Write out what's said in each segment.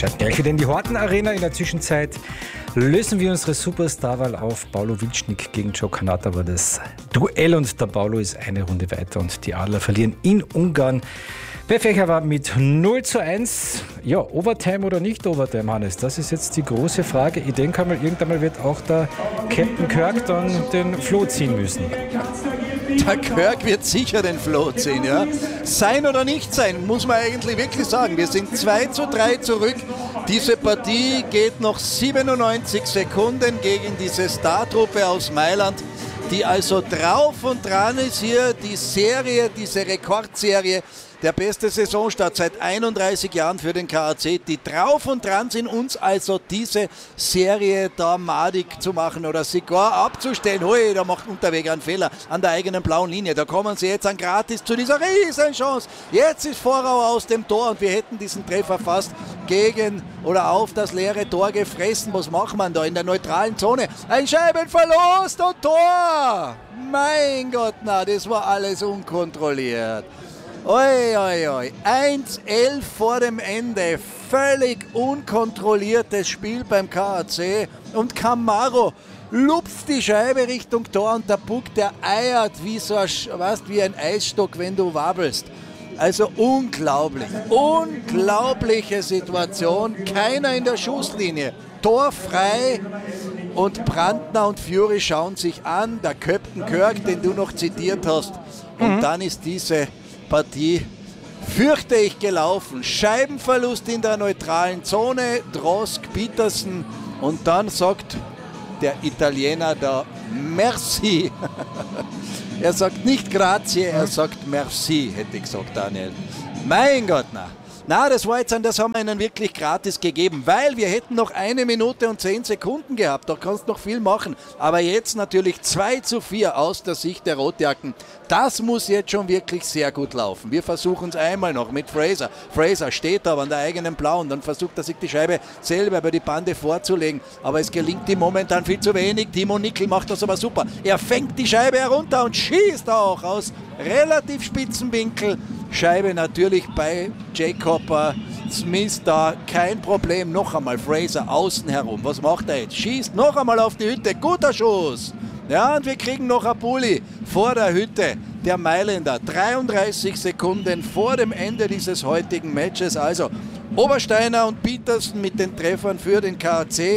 schalten gleich wieder in die Horten Arena. In der Zwischenzeit lösen wir unsere Superstar-Wahl auf. Paulo Wilcznik gegen Joe Kanata war das Duell und der Paulo ist eine Runde weiter und die Adler verlieren in Ungarn. Bei Fecher war mit 0:1. Ja, Overtime oder nicht Overtime, Hannes? Das ist jetzt die große Frage. Ich denke einmal, irgendwann mal wird auch der Captain Kirk dann den Floh ziehen müssen. Der Kirk wird sicher den Floh ziehen, ja. Sein oder nicht sein, muss man eigentlich wirklich sagen. Wir sind 2:3 zurück. Diese Partie geht noch 97 Sekunden gegen diese Startruppe aus Mailand, die also drauf und dran ist hier, die Serie, diese Rekordserie, der beste Saisonstart seit 31 Jahren für den KAC, die drauf und dran sind, uns also diese Serie da madig zu machen oder sogar abzustellen. Hui, da macht Unterweger einen Fehler an der eigenen blauen Linie. Da kommen sie jetzt an gratis zu dieser Riesenchance. Jetzt ist Vorau aus dem Tor und wir hätten diesen Treffer fast gegen oder auf das leere Tor gefressen. Was macht man da in der neutralen Zone? Ein Scheibenverlust und Tor! Mein Gott, na, das war alles unkontrolliert. Oi, oi, oi. 1:11 vor dem Ende. Völlig unkontrolliertes Spiel beim KAC. Und Camaro lupft die Scheibe Richtung Tor und der Puck, der eiert wie so wie ein Eisstock, wenn du wabbelst. Also unglaublich. Unglaubliche Situation. Keiner in der Schusslinie. Tor frei. Und Brandner und Fury schauen sich an. Der Captain Kirk, den du noch zitiert hast. Und dann ist diese Partie, fürchte ich, gelaufen. Scheibenverlust in der neutralen Zone, Drosk, Petersen und dann sagt der Italiener da Merci. Er sagt nicht Grazie, er sagt Merci, hätte ich gesagt, Daniel. Mein Gott, na, das haben wir ihnen wirklich gratis gegeben, weil wir hätten noch 1 Minute und 10 Sekunden gehabt, da kannst du noch viel machen, aber jetzt natürlich 2:4 aus der Sicht der Rotjacken. Das muss jetzt schon wirklich sehr gut laufen. Wir versuchen es einmal noch mit Fraser. Fraser steht aber an der eigenen Blauen, dann versucht er sich die Scheibe selber über die Bande vorzulegen, aber es gelingt ihm momentan viel zu wenig. Timo Nickel macht das aber super. Er fängt die Scheibe herunter und schießt auch aus relativ spitzen Winkel. Scheibe natürlich bei Jacob Smith da, kein Problem. Noch einmal Fraser außen herum. Was macht er jetzt? Schießt noch einmal auf die Hütte. Guter Schuss. Ja, und wir kriegen noch ein Bulli vor der Hütte der Mailänder. 33 Sekunden vor dem Ende dieses heutigen Matches. Also Obersteiner und Petersen mit den Treffern für den KAC.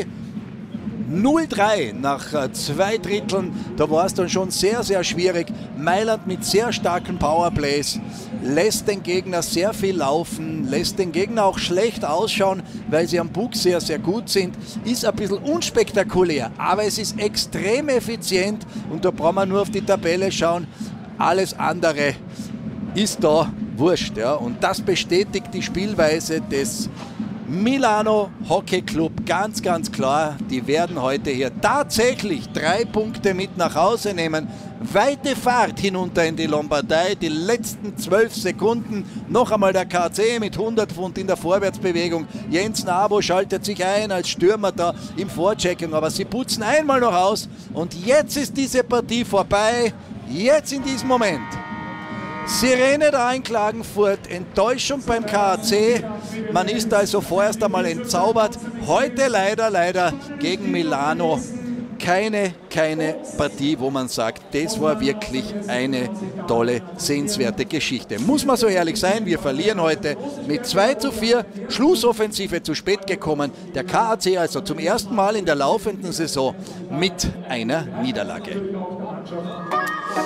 0:3 nach 2 Dritteln, da war es dann schon sehr, sehr schwierig. Mailand mit sehr starken Powerplays lässt den Gegner sehr viel laufen, lässt den Gegner auch schlecht ausschauen, weil sie am Puck sehr, sehr gut sind. Ist ein bisschen unspektakulär, aber es ist extrem effizient und da brauchen wir nur auf die Tabelle schauen. Alles andere ist da wurscht. Ja? Und das bestätigt die Spielweise des Milano Hockey Club ganz, ganz klar. Die werden heute hier tatsächlich 3 Punkte mit nach Hause nehmen. Weite Fahrt hinunter in die Lombardei. Die letzten 12 Sekunden. Noch einmal der KC mit 100 Pfund in der Vorwärtsbewegung. Jens Nabo schaltet sich ein als Stürmer da im Vorchecking. Aber sie putzen einmal noch aus. Und jetzt ist diese Partie vorbei. Jetzt in diesem Moment. Sirene da in Klagenfurt, Enttäuschung beim KAC. Man ist also vorerst einmal entzaubert. Heute leider gegen Milano keine Partie, wo man sagt, das war wirklich eine tolle, sehenswerte Geschichte. Muss man so ehrlich sein, wir verlieren heute mit 2:4. Schlussoffensive zu spät gekommen. Der KAC also zum ersten Mal in der laufenden Saison mit einer Niederlage.